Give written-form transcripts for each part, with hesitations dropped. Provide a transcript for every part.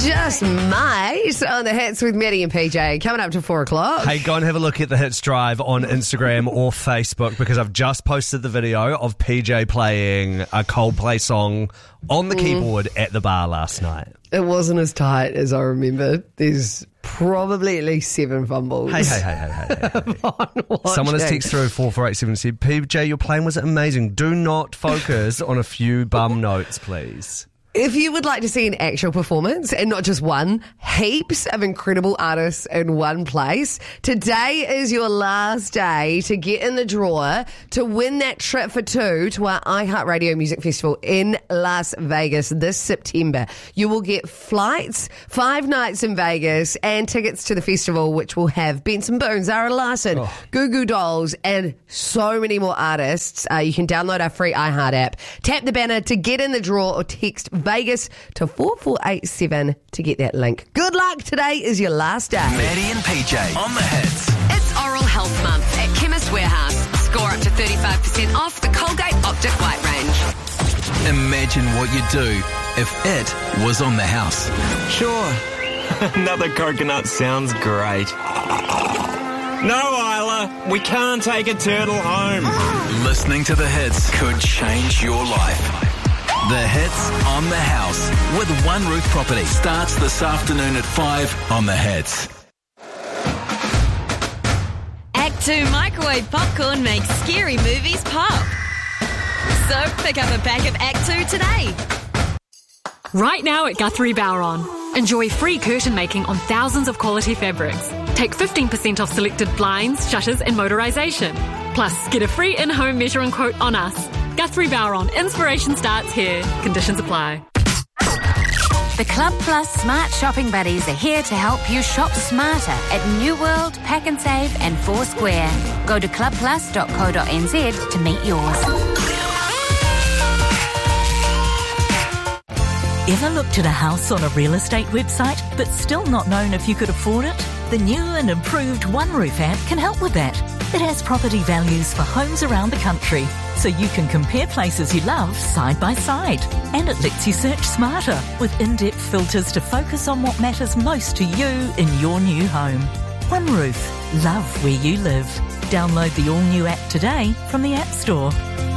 Just might on the hits with Maddie and PJ coming up to 4 o'clock. Hey, go and have a look at the Hits Drive on Instagram or Facebook because I've just posted the video of PJ playing a Coldplay song on the keyboard at the bar last night. It wasn't as tight as I remember. There's probably at least 7 fumbles. Hey. Someone has texted through 4487 and said, PJ, your playing was amazing. Do not focus on a few bum notes, please. If you would like to see an actual performance and not just one, heaps of incredible artists in one place, today is your last day to get in the draw to win that trip for 2 to our iHeartRadio Music Festival in Las Vegas this September. You will get flights, 5 nights in Vegas, and tickets to the festival, which will have Benson Boone, Zara Larsson, Goo Goo Dolls, and so many more artists. You can download our free iHeart app, tap the banner to get in the draw, or text Vegas to 4487 to get that link. Good luck. Today is your last day. Maddie and PJ on the hits. It's Oral Health Month at Chemist Warehouse. Score up to 35% off the Colgate Optic White range. Imagine what you'd do if it was on the house. Sure. Another coconut sounds great. No, Isla, we can't take a turtle home. Listening to the hits could change your life. The Hits on the House with One Roof Property starts this afternoon at 5 on the Hits. Act 2 microwave popcorn makes scary movies pop. So pick up a pack of Act 2 today. Right now at Guthrie Bowron. Enjoy free curtain making on thousands of quality fabrics. Take 15% off selected blinds, shutters and motorisation. Plus, get a free in-home measuring quote on us. Guthrie Bowron. Inspiration starts here. Conditions apply. The Club Plus Smart Shopping Buddies are here to help you shop smarter at New World, Pack and Save and Foursquare. Go to clubplus.co.nz to meet yours. Ever looked at a house on a real estate website but still not known if you could afford it? The new and improved One Roof app can help with that. It has property values for homes around the country, so you can compare places you love side by side. And it lets you search smarter with in-depth filters to focus on what matters most to you in your new home. One Roof. Love where you live. Download the all-new app today from the App Store.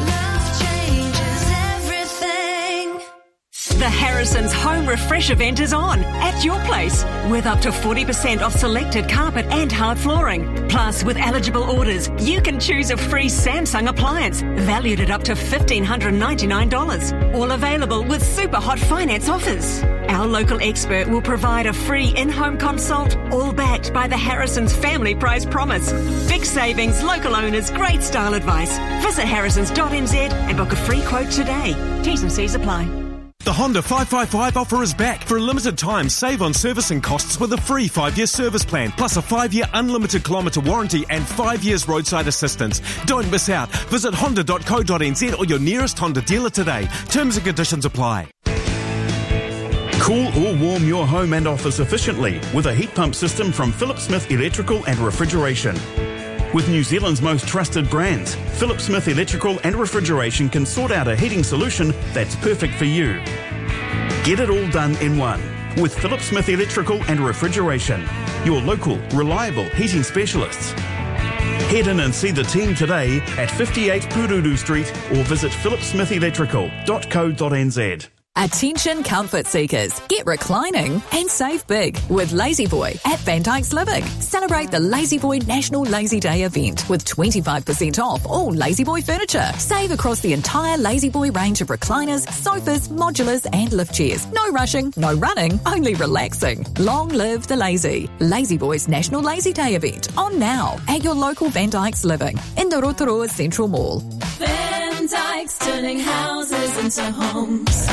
The Harrison's Home Refresh event is on at your place with up to 40% off selected carpet and hard flooring. Plus, with eligible orders, you can choose a free Samsung appliance valued at up to $1,599. All available with super hot finance offers. Our local expert will provide a free in-home consult, all backed by the Harrison's Family Price Promise. Big savings, local owners, great style advice. Visit harrisons.nz and book a free quote today. T's and C's apply. The Honda 555 offer is back. For a limited time, save on servicing costs with a free 5-year service plan, plus a 5-year unlimited kilometre warranty and 5 years roadside assistance. Don't miss out. Visit honda.co.nz or your nearest Honda dealer today. Terms and conditions apply. Cool or warm your home and office efficiently with a heat pump system from Philip Smith Electrical and Refrigeration. With New Zealand's most trusted brands, Philip Smith Electrical and Refrigeration can sort out a heating solution that's perfect for you. Get it all done in one with Philip Smith Electrical and Refrigeration, your local, reliable heating specialists. Head in and see the team today at 58 Pururu Street or visit philipsmithelectrical.co.nz. Attention comfort seekers, get reclining and save big with La-Z-Boy at Van Dyke's Living. Celebrate the La-Z-Boy National Lazy Day event with 25% off all La-Z-Boy furniture. Save across the entire La-Z-Boy range of recliners, sofas, modulars and lift chairs. No rushing, no running, only relaxing. Long live the lazy. La-Z-Boy's National Lazy Day event on now at your local Van Dyke's Living in the Rotorua Central Mall. Van Dyke's turning houses into homes.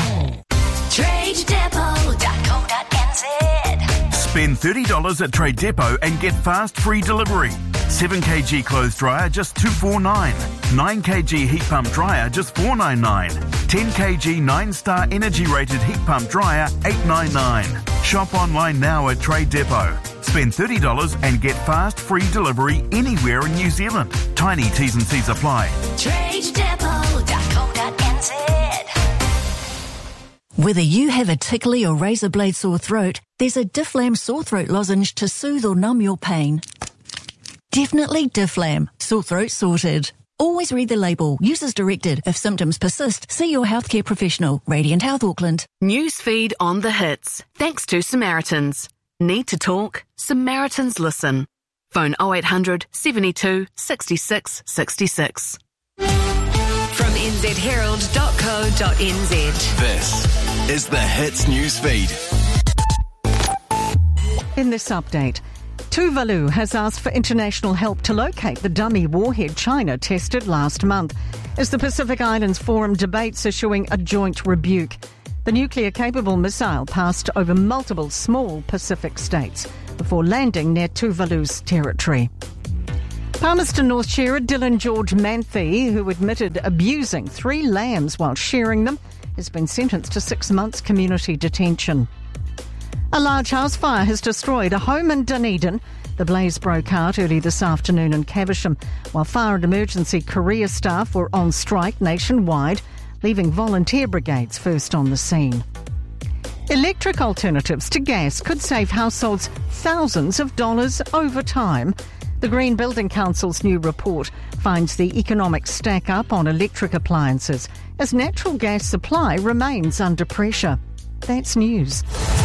TradeDepot.co.nz. Spend $30 at Trade Depot and get fast free delivery. 7kg clothes dryer just $249. 9kg heat pump dryer just $499. 10kg 9-star energy rated heat pump dryer $899. Shop online now at Trade Depot. Spend $30 and get fast free delivery anywhere in New Zealand. Tiny T's and C's apply. TradeDepot.co.nz. Whether you have a tickly or razor blade sore throat, There's a Difflam sore throat lozenge to soothe or numb your pain. Definitely Difflam. Sore throat sorted. Always read the label. Use as directed. If symptoms persist, see your healthcare professional. Radiant Health Auckland. Newsfeed on the hits. Thanks to Samaritans. Need to talk? Samaritans listen. Phone 0800 72 66 66. From nzherald.co.nz. This is the Hits Newsfeed. In this update, Tuvalu has asked for international help to locate the dummy warhead China tested last month, as the Pacific Islands Forum debates issuing a joint rebuke. The nuclear-capable missile passed over multiple small Pacific states before landing near Tuvalu's territory. Palmerston North Shearer Dylan George Manthe, who admitted abusing 3 lambs while shearing them, has been sentenced to 6 months community detention. A large house fire has destroyed a home in Dunedin. The blaze broke out early this afternoon in Caversham, while fire and emergency career staff were on strike nationwide, leaving volunteer brigades first on the scene. Electric alternatives to gas could save households thousands of dollars over time. The Green Building Council's new report finds the economics stack up on electric appliances as natural gas supply remains under pressure. That's news.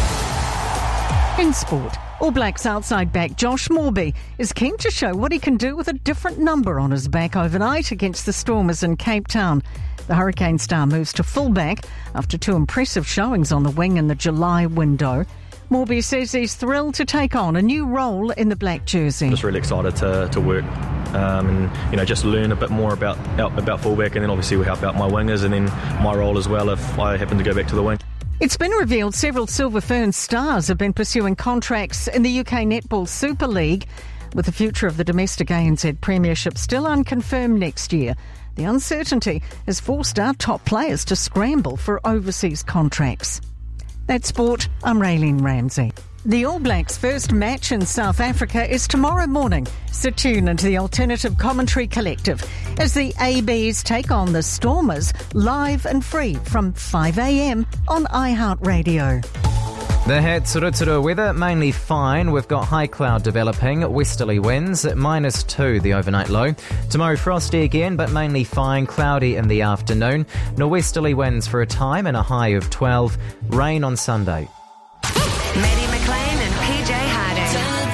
In sport, All Blacks outside back Josh Morby is keen to show what he can do with a different number on his back overnight against the Stormers in Cape Town. The Hurricane star moves to fullback after 2 impressive showings on the wing in the July window. Morby says he's thrilled to take on a new role in the black jersey. Just really excited to work and just learn a bit more about fullback, and then obviously we'll help out my wingers and then my role as well if I happen to go back to the wing. It's been revealed several Silver Fern stars have been pursuing contracts in the UK Netball Super League, with the future of the domestic ANZ Premiership still unconfirmed next year. The uncertainty has forced our top players to scramble for overseas contracts. That's sport. I'm Raylene Ramsey. The All Blacks' first match in South Africa is tomorrow morning, so tune into the Alternative Commentary Collective as the ABs take on the Stormers live and free from 5 a.m. on iHeartRadio. The Hats Ruturu weather, mainly fine. We've got high cloud developing, westerly winds, -2 the overnight low. Tomorrow frosty again, but mainly fine, cloudy in the afternoon. Norwesterly winds for a time and a high of 12. Rain on Sunday. Maddie McLean and PJ Harding.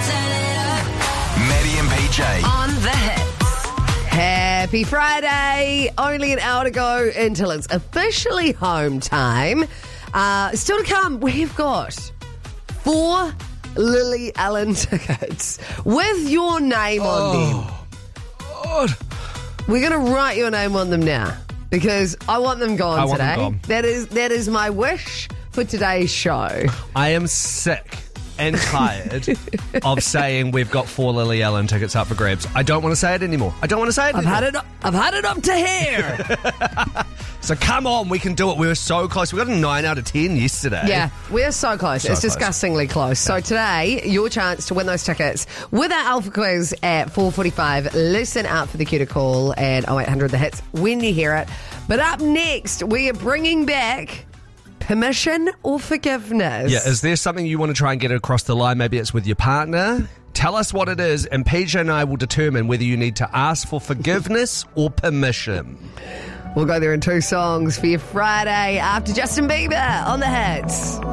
Maddie and PJ. On the hits. Happy Friday. Only an hour to go until it's officially home time. Still to come, we've got 4 Lily Allen tickets with your name on them. God. We're going to write your name on them now because I want them gone I want today. them gone. That is my wish for today's show. I am sick and tired of saying we've got 4 Lily Allen tickets up for grabs. I don't want to say it anymore. I've had it up to here. So come on, we can do it. We were so close. We got a 9 out of 10 yesterday. Yeah, we're so close. It's close. disgustingly close. So today, your chance to win those tickets with our Alpha Quiz at 4:45. Listen out for the cue to call and 0800 the hits when you hear it. But up next, we are bringing back permission or forgiveness. Yeah, is there something you want to try and get across the line? Maybe it's with your partner. Tell us what it is, and PJ and I will determine whether you need to ask for forgiveness or permission. We'll go there in 2 songs for your Friday after Justin Bieber on the hits.